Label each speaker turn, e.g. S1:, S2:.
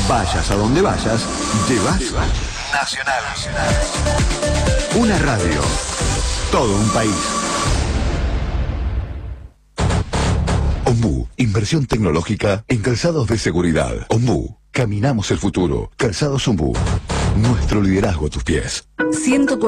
S1: Vayas a donde vayas, llevas Nacional. Una radio. Todo un país.
S2: Ombú, inversión tecnológica en calzados de seguridad. Ombú, caminamos el futuro. Calzados Ombú. Nuestro liderazgo a tus pies.